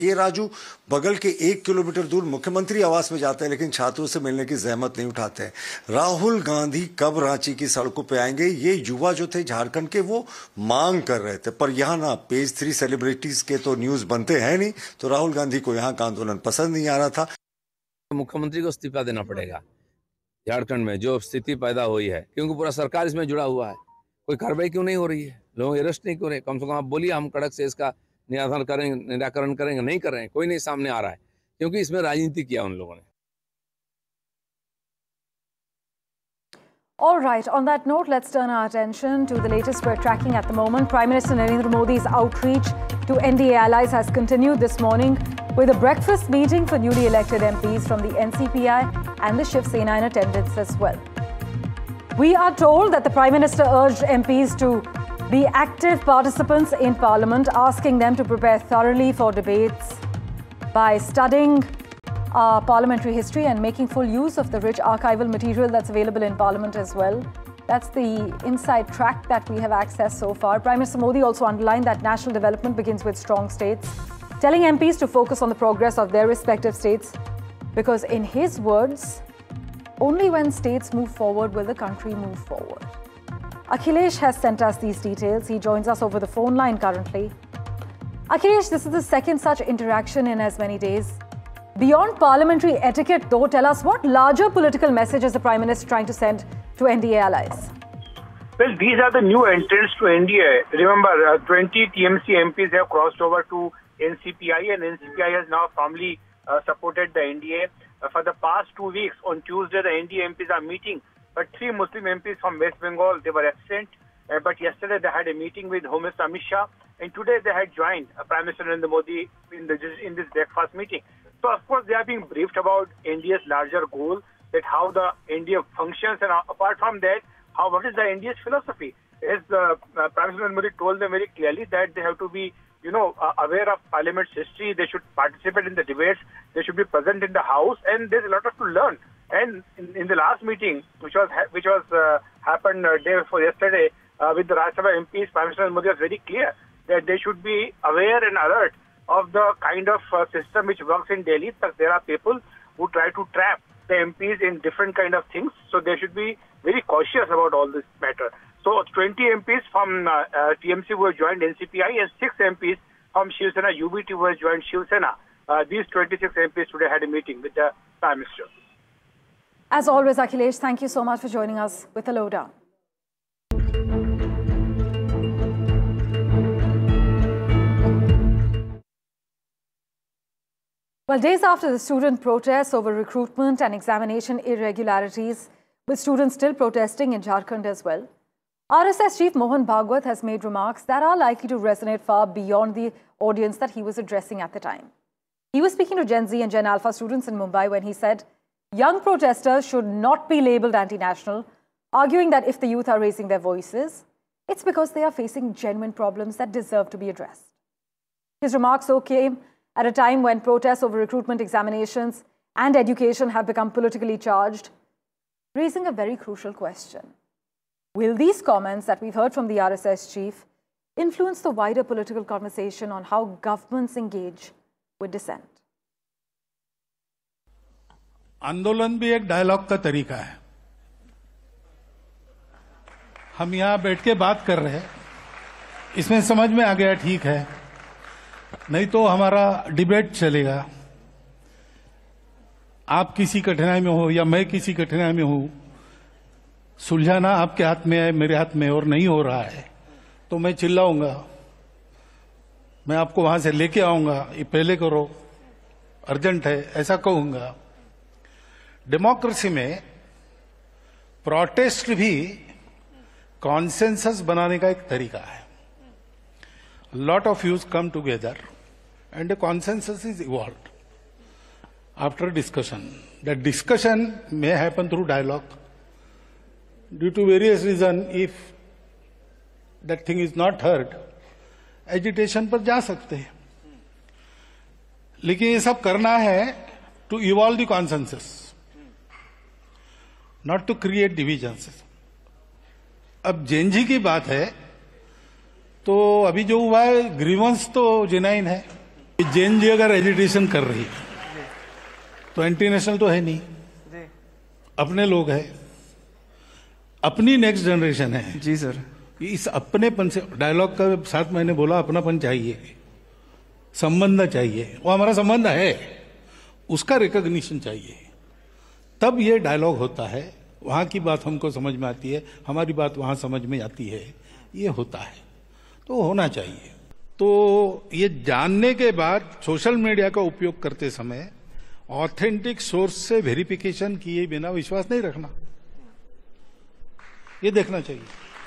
ये राजू बगल के 1 किलोमीटर दूर मुख्यमंत्री आवास में जाते हैं, लेकिन छात्रों से मिलने की जहमत नहीं उठाते हैं। राहुल गांधी कब रांची की सड़कों पे आएंगे, ये युवा जो थे झारखंड के वो मांग कर रहे थे। पर यहाँ ना पेज 3 सेलिब्रिटीज के तो न्यूज बनते हैं नहीं, तो राहुल गांधी को यहाँ का आंदोलन पसंद नहीं आ रहा था। मुख्यमंत्री को इस्तीफा देना पड़ेगा झारखंड में जो स्थिति पैदा हुई है, क्योंकि पूरा सरकार इसमें जुड़ा हुआ है। कोई कार्रवाई क्यों नहीं हो रही है, लोग अरेस्ट नहीं हो रहे। कम से कम आप बोलिए, हम कड़क से इसका निराकरण करेंगे, नहीं कर रहे हैं। कोई नहीं सामने आ रहा है, क्योंकि इसमें राजनीति किया उन लोगों ने। All right, on that note, let's turn our attention to the latest we're tracking at the moment. Prime Minister Narendra Modi's outreach to NDA allies has continued this morning with a breakfast meeting for newly elected MPs from the NCPI and the Shiv Sena in attendance as well. We are told that the Prime Minister urged MPs to be active participants in Parliament, asking them to prepare thoroughly for debates by studying parliamentary history and making full use of the rich archival material that's available in Parliament as well. That's the inside track that we have accessed so far. Prime Minister Modi also underlined that national development begins with strong states, telling MPs to focus on the progress of their respective states, because in his words, only when states move forward will the country move forward. Akhilesh has sent us these details. He joins us over the phone line currently. Akhilesh, this is the second such interaction in as many days. Beyond parliamentary etiquette, though, tell us what larger political message is the Prime Minister trying to send to NDA allies? Well, these are the new entrants to NDA. Remember, 20 TMC MPs have crossed over to NCPI, and NCPI has now formally supported the NDA. For the past 2 weeks, on Tuesday, the NDA MPs are meeting, but 3 Muslim MPs from West Bengal, they were absent. But yesterday, they had a meeting with Home Minister Amit Shah, and today they had joined Prime Minister Narendra Modi in this breakfast meeting. So, of course, they are being briefed about NDA's larger goal, that how the NDA functions, and apart from that, what is the NDA's philosophy. As Prime Minister Narendra Modi told them very clearly that they have to be, aware of Parliament's history. They should participate in the debates. They should be present in the House, and there's a lot to learn. And in the last meeting, which was happened day before yesterday with the Rajya Sabha MPs, Prime Minister Narendra Modi was very clear that they should be aware and alert of the kind of system which works in Delhi. That there are people who try to trap the MPs in different kind of things. So they should be very cautious about all this matter. So 20 MPs from TMC who have joined NCPI, and 6 MPs from Shiv Sena UBT who have joined Shiv Sena. These 26 MPs today had a meeting with the Prime Minister. As always, Akhilesh, thank you so much for joining us with the lowdown. Well, days after the student protests over recruitment and examination irregularities, with students still protesting in Jharkhand as well, RSS Chief Mohan Bhagwat has made remarks that are likely to resonate far beyond the audience that he was addressing at the time. He was speaking to Gen Z and Gen Alpha students in Mumbai when he said, young protesters should not be labelled anti-national, arguing that if the youth are raising their voices, it's because they are facing genuine problems that deserve to be addressed. His remarks so came at a time when protests over recruitment examinations and education have become politically charged, raising a very crucial question. Will these comments that we've heard from the RSS chief influence the wider political conversation on how governments engage with dissent? आंदोलन भी एक dialogue का तरीका है। हम यहां बैठ के बात कर रहे हैं, इसमें समझ में आ गया ठीक है, नहीं तो हमारा डिबेट चलेगा। आप किसी कठिनाई में हो या मैं किसी कठिनाई में हूं, सुलझाना आपके हाथ में है, मेरे हाथ में, और नहीं हो रहा है तो मैं चिल्लाऊंगा, मैं आपको वहां से लेके आऊंगा, ये पहले करो, अर्जेंट है, ऐसा कहूंगा। डेमोक्रेसी में प्रोटेस्ट भी कॉन्सेंसस बनाने का एक तरीका है। Lot of views come together and A consensus is evolved after discussion. That discussion may happen through dialogue. Due to various reasons, if that thing is not heard, agitation पर जा सकते हैं, लेकिन ये सब करना है to evolve the consensus, not to create divisions. अब जेएनजी की बात है तो अभी जो हुआ है, ग्रीवेंस तो जेन्युइन है, जैन जी अगर एजिटेशन कर रही है तो एंटी नेशनल तो है नहीं, अपने लोग हैं, अपनी नेक्स्ट जनरेशन है। जी सर। इस अपनेपन से डायलॉग का साथ मैंने बोला अपनापन चाहिए, संबंध चाहिए, वो हमारा संबंध है, उसका रिकॉग्निशन चाहिए, तब ये डायलॉग होता है। वहां की बात हमको समझ में आती है, हमारी बात वहां समझ में आती है, ये होता है, तो होना चाहिए। तो ये जानने के बाद सोशल मीडिया का उपयोग करते समय ऑथेंटिक सोर्स से वेरिफिकेशन किए बिना विश्वास नहीं रखना, ये देखना चाहिए।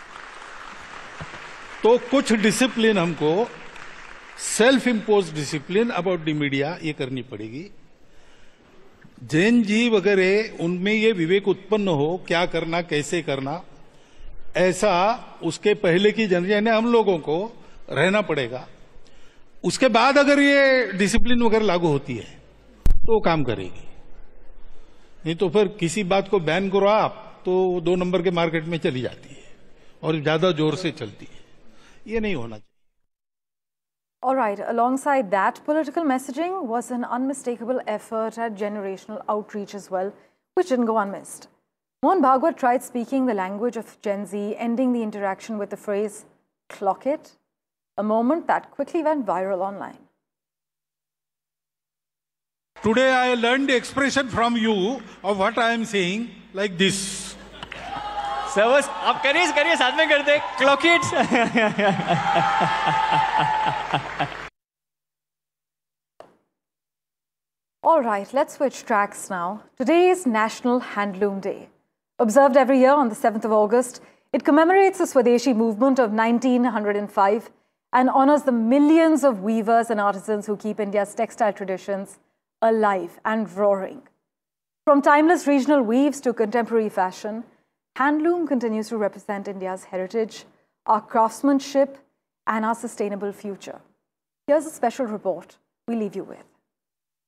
तो कुछ डिसिप्लिन हमको, self impose discipline about the media, ये करनी पड़ेगी। जैन जी वगैरह उनमें ये विवेक उत्पन्न हो क्या करना कैसे करना, ऐसा उसके पहले की जनरेशन हम लोगों को रहना पड़ेगा। उसके बाद अगर ये डिसिप्लिन वगैरह लागू होती है तो काम करेगी, नहीं तो फिर किसी बात को बैन करो आप तो 2 नंबर के मार्केट में चली जाती है और ज्यादा जोर से चलती है, ये नहीं होना चाहिए। All right, alongside that political messaging was an unmistakable effort at generational outreach as well, which didn't go unmissed. Mohan Bhagwat tried speaking the language of Gen Z, ending the interaction with the phrase, "Clock it," a moment that quickly went viral online. Today I learned the expression from you of what I am saying like this. Sir बस आप करिए साथ में करते, clock it. All right, let's switch tracks now. Today is National Handloom Day. Observed every year on the 7th of August, it commemorates the Swadeshi movement of 1905 and honors the millions of weavers and artisans who keep India's textile traditions alive and roaring. From timeless regional weaves to contemporary fashion, handloom continues to represent India's heritage, our craftsmanship, and our sustainable future. Here's a special report we leave you with.